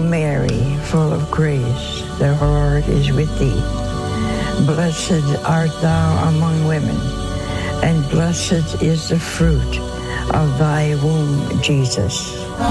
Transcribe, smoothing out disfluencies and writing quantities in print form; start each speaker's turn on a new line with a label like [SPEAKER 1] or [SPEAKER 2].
[SPEAKER 1] Mary, full of grace, the Lord is with thee. Blessed art thou among women, and blessed is the fruit of thy womb, Jesus.